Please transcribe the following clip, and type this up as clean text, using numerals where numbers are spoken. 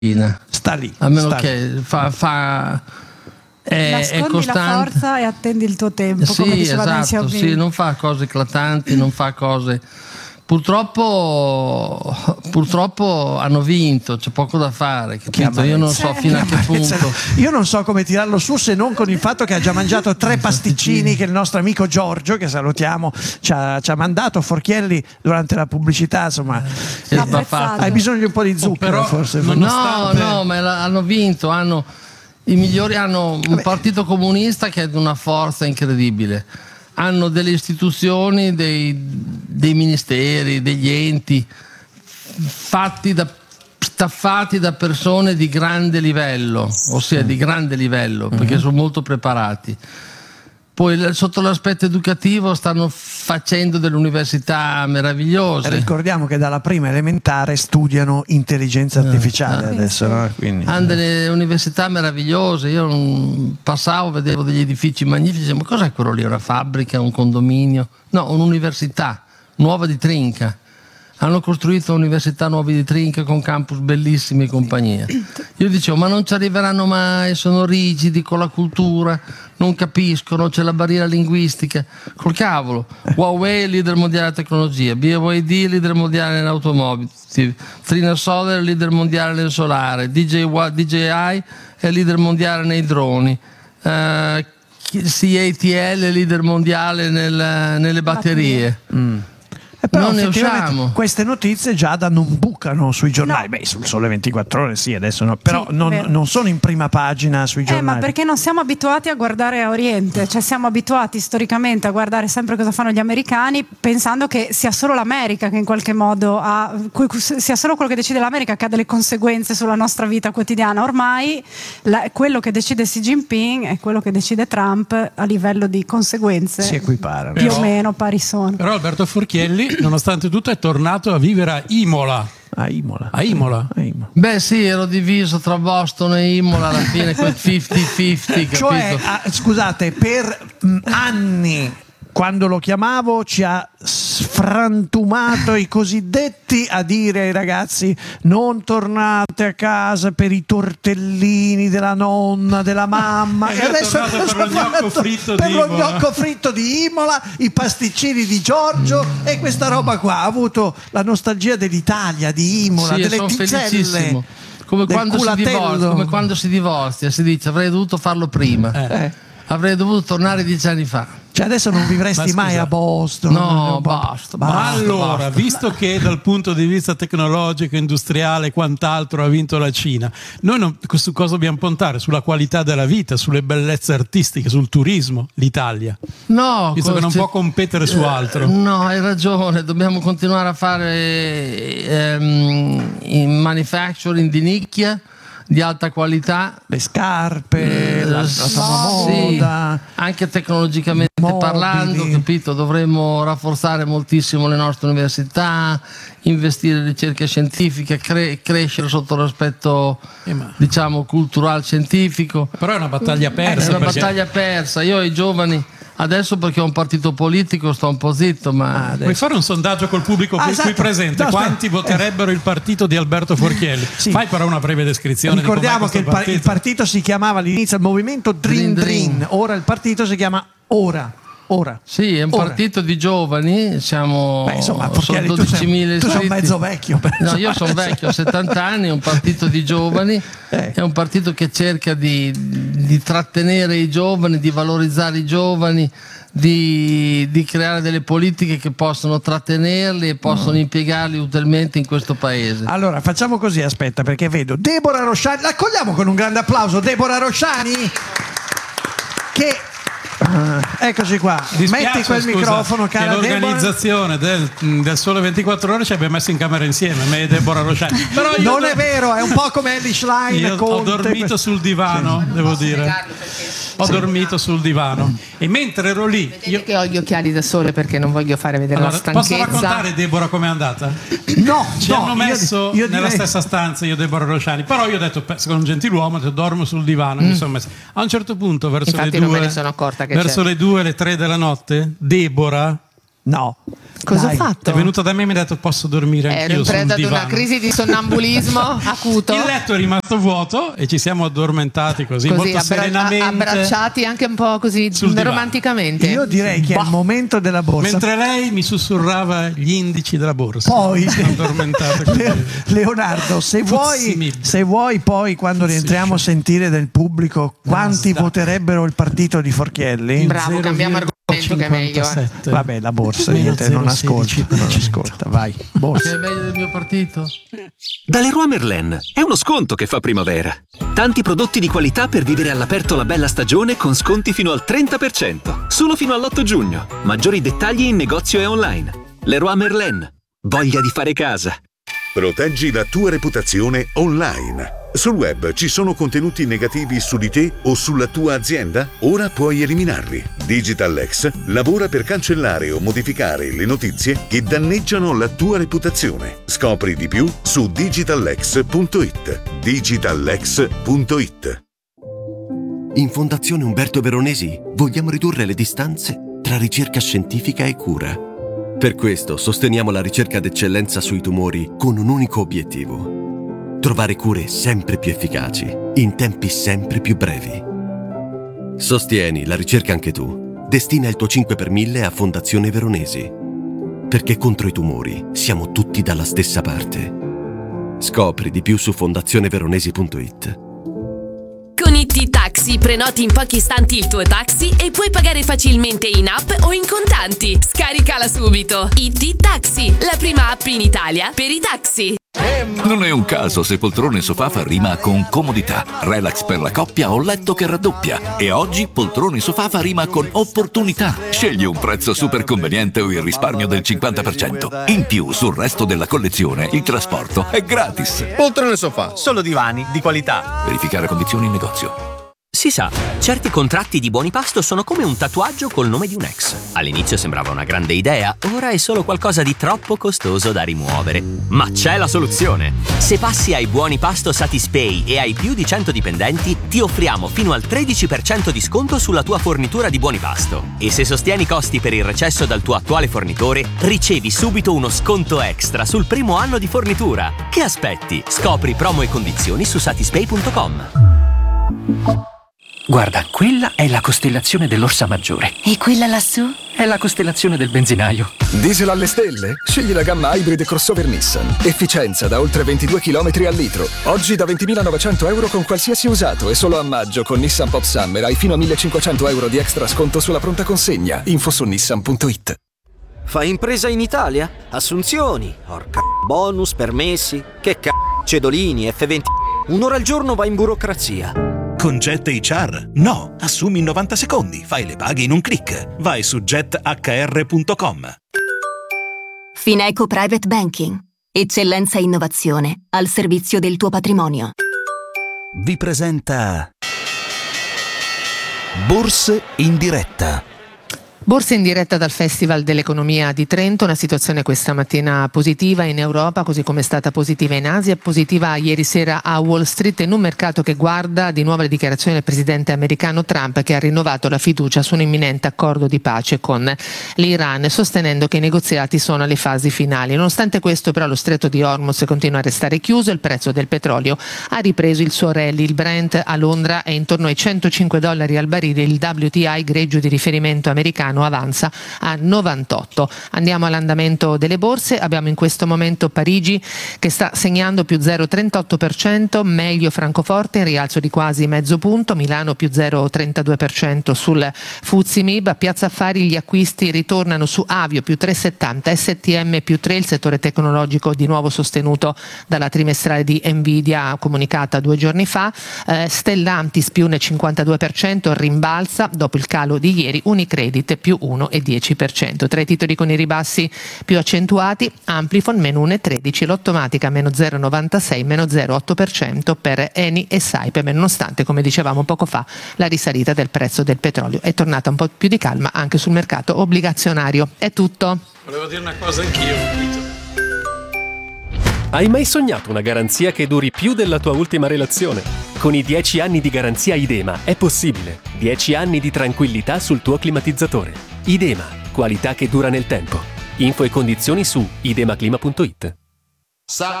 sta lì. A meno che è nascondi la costante. forza e attendi il tuo tempo, Sì, come diceva Dan esatto, Xiaoping. sì, non fa cose eclatanti, non fa cose. Purtroppo hanno vinto, c'è poco da fare, capito? Io non so fino a che punto. Io non so come tirarlo su, se non con il fatto che ha già mangiato 3 pasticcini che il nostro amico Giorgio, che salutiamo, ci ha mandato Forchielli durante la pubblicità. Insomma, hai bisogno di un po' di zucchero, però, forse. No, ma hanno vinto, i migliori hanno un partito comunista che è di una forza incredibile. Hanno delle istituzioni, dei ministeri, degli enti staffati da persone di grande livello, ossia di grande livello, perché sono molto preparati. Poi sotto l'aspetto educativo stanno facendo delle università meravigliose. Ricordiamo che dalla prima elementare studiano intelligenza artificiale adesso, no? Quindi, hanno delle università meravigliose. Io passavo, vedevo degli edifici magnifici, ma cos'è quello lì? Una fabbrica, un condominio? No, un'università nuova di Trinca. Hanno costruito un'università nuova di Trinca con campus bellissimi e compagnia. Io dicevo, ma non ci arriveranno mai, sono rigidi con la cultura, non capiscono, c'è la barriera linguistica. Col cavolo, Huawei è leader mondiale della tecnologia, BYD leader mondiale nell'automobile, Trina Solar è leader mondiale nel solare, DJI è leader mondiale nei droni, CATL è leader mondiale nelle batterie. però non ne effettivamente usciamo. queste notizie già non bucano sui giornali. Beh, sul Sole 24 Ore sì, adesso no, però Sì, non sono in prima pagina sui giornali. Ma perché non siamo abituati a guardare a Oriente, cioè siamo abituati storicamente a guardare sempre cosa fanno gli americani, pensando che sia solo l'America che in qualche modo sia solo quello che decide l'America che ha delle conseguenze sulla nostra vita quotidiana. Ormai quello che decide Xi Jinping e quello che decide Trump a livello di conseguenze Si equiparano. più o meno pari sono. Però Alberto Forchielli, nonostante tutto, è tornato a vivere a Imola. A Imola. A Imola. Beh sì, ero diviso tra Boston e Imola alla fine, quel 50-50, capito? Cioè, scusate, per anni, quando lo chiamavo, ci ha sfrantumato i cosiddetti a dire ai ragazzi: non tornate a casa per i tortellini della nonna, della mamma. E adesso è tornato per lo gnocco fritto di lo Imola. gnocco fritto di Imola, i pasticcini di Giorgio e questa roba qua. Ha avuto la nostalgia dell'Italia, di Imola, Sì, delle sono pizzelle, felicissimo. Come del quando si divorzia, si dice avrei dovuto farlo prima, avrei dovuto tornare 10 anni fa. Cioè adesso non vivresti mai a Boston. No, basta. Allora, visto che dal punto di vista tecnologico, industriale e quant'altro ha vinto la Cina, noi su cosa dobbiamo puntare? Sulla qualità della vita, sulle bellezze artistiche, sul turismo, l'Italia. No, visto che non può competere su altro. No, hai ragione, dobbiamo continuare a fare in manufacturing di nicchia, di alta qualità, le scarpe, la moda, anche tecnologicamente mobili. parlando, capito? Dovremmo rafforzare moltissimo le nostre università, investire in ricerca scientifica, crescere sotto l'aspetto diciamo culturale scientifico. Però è una battaglia persa. È una battaglia persa. Io ai giovani adesso, perché ho un partito politico, sto un po' zitto, ma vuoi fare un sondaggio col pubblico qui presente? No, quanti voterebbero il partito di Alberto Forchielli? Sì. Fai però una breve descrizione. Ricordiamo che il partito si chiamava all'inizio il movimento Drin Drin, ora il partito si chiama Ora. Sì, è un partito di giovani, sono 12.000 iscritti. Tu sei mezzo vecchio. No, io sono vecchio, ho 70 anni, è un partito di giovani, è un partito che cerca di trattenere i giovani, di valorizzare i giovani, di creare delle politiche che possono trattenerli e possono impiegarli utilmente in questo paese. Allora facciamo così, aspetta, perché vedo Deborah Rosciani, l'accogliamo con un grande applauso, Deborah Rosciani, che eccoci qua. Metti quel microfono, cara che l'organizzazione del Sole 24 Ore ci abbia messo in camera insieme, me e Deborah Rosciani. Però non è vero, è un po' come Ellie Schlein. Io ho dormito sul divano, devo dire. Ho dormito sul divano e mentre ero lì Vedete che ho gli occhiali da sole perché non voglio fare vedere la stanchezza. Posso raccontare, Deborah, com'è andata? No, ci hanno messo io nella stessa stanza io e Deborah Rosciani, però io ho detto sono un gentiluomo, dormo sul divano, mi sono messo. A un certo punto verso Infatti le non 2 me ne sono accorta che verso le 2 le 3 della notte Deborah No. Cosa Dai. ho fatto? È venuto da me e mi ha detto posso dormire Ero anch'io in sul preda ad divano. una crisi di sonnambulismo acuto. Il letto è rimasto vuoto e ci siamo addormentati così molto serenamente, abbracciati anche un po' così sul divano. romanticamente. Io direi che è il momento della borsa. mentre lei mi sussurrava gli indici della borsa. Poi Sono addormentato così. Leonardo, se vuoi poi quando rientriamo a sentire del pubblico quanti voterebbero il partito di Forchielli. Bravo, cambiamo argomento che è meglio. Vabbè, la borsa Meno niente, non 0,16%. ascolta, vai. Borsa. Che è meglio del mio partito? Da Leroy Merlin è uno sconto che fa primavera. Tanti prodotti di qualità per vivere all'aperto la bella stagione con sconti fino al 30%. Solo fino all'8 giugno. Maggiori dettagli in negozio e online. Leroy Merlin. Voglia di fare casa. Proteggi la tua reputazione online. Sul web ci sono contenuti negativi su di te o sulla tua azienda? Ora puoi eliminarli. DigitalX lavora per cancellare o modificare le notizie che danneggiano la tua reputazione. Scopri di più su digitalx.it. digitalx.it. In Fondazione Umberto Veronesi vogliamo ridurre le distanze tra ricerca scientifica e cura. Per questo sosteniamo la ricerca d'eccellenza sui tumori con un unico obiettivo: trovare cure sempre più efficaci, in tempi sempre più brevi. Sostieni la ricerca anche tu. Destina il tuo 5 per 1000 a Fondazione Veronesi. Perché contro i tumori siamo tutti dalla stessa parte. Scopri di più su fondazioneveronesi.it. Con IT Taxi prenoti in pochi istanti il tuo taxi e puoi pagare facilmente in app o in contanti. Scaricala subito. IT Taxi, la prima app in Italia per i taxi. Non è un caso se poltrone sofà fa rima con comodità, relax per la coppia o letto che raddoppia. E oggi poltrone sofà fa rima con opportunità. Scegli un prezzo super conveniente o il risparmio del 50%. In più, sul resto della collezione, il trasporto è gratis. Poltrone sofà, solo divani di qualità. Verificare condizioni in negozio. Si sa, certi contratti di Buonipasto sono come un tatuaggio col nome di un ex. All'inizio sembrava una grande idea, ora è solo qualcosa di troppo costoso da rimuovere. Ma c'è la soluzione! Se passi ai Buonipasto Satispay e hai più di 100 dipendenti, ti offriamo fino al 13% di sconto sulla tua fornitura di Buonipasto. E se sostieni i costi per il recesso dal tuo attuale fornitore, ricevi subito uno sconto extra sul primo anno di fornitura. Che aspetti? Scopri promo e condizioni su satispay.com. Guarda, quella è la costellazione dell'Orsa Maggiore. E quella lassù? È la costellazione del benzinaio. Diesel alle stelle? Scegli la gamma Hybrid crossover Nissan. Efficienza da oltre 22 km al litro. Oggi da 20.900 euro con qualsiasi usato e solo a maggio con Nissan Pop Summer hai fino a 1.500 euro di extra sconto sulla pronta consegna. Info su nissan.it. Fai impresa in Italia? Assunzioni, bonus, permessi, che cedolini, F20. Un'ora al giorno vai in burocrazia. Con Jet HR? No, assumi in 90 secondi, fai le paghe in un click. Vai su jethr.com. Fineco Private Banking. Eccellenza e innovazione al servizio del tuo patrimonio. Vi presenta Borse in diretta. Borse in diretta dal Festival dell'Economia di Trento, una situazione questa mattina positiva in Europa, così come è stata positiva in Asia, positiva ieri sera a Wall Street, in un mercato che guarda di nuovo le dichiarazioni del presidente americano Trump, che ha rinnovato la fiducia su un imminente accordo di pace con l'Iran, sostenendo che i negoziati sono alle fasi finali. Nonostante questo, però, lo stretto di Hormuz continua a restare chiuso, il prezzo del petrolio ha ripreso il suo rally, il Brent a Londra è intorno ai $105 al barile, il WTI greggio di riferimento americano avanza a 98. Andiamo all'andamento delle borse. Abbiamo in questo momento Parigi che sta segnando più 0,38%, meglio Francoforte in rialzo di quasi mezzo punto, Milano più 0,32% sul FTSE MIB. A Piazza Affari gli acquisti ritornano su Avio più 3,70, STM più 3, il settore tecnologico di nuovo sostenuto dalla trimestrale di Nvidia comunicata 2 giorni fa. Stellantis più 1,52%, rimbalza dopo il calo di ieri, Unicredit più 1,10%. Tra i titoli con i ribassi più accentuati, Amplifon meno 1,13%, Lottomatica meno 0,96%, meno 0,8% per Eni e Saipem, nonostante, come dicevamo poco fa, la risalita del prezzo del petrolio. È tornata un po' più di calma anche sul mercato obbligazionario. È tutto. Volevo dire una cosa anch'io. Hai mai sognato una garanzia che duri più della tua ultima relazione? Con i 10 anni di garanzia Idema è possibile. 10 anni di tranquillità sul tuo climatizzatore. Idema, qualità che dura nel tempo. Info e condizioni su idemaclima.it.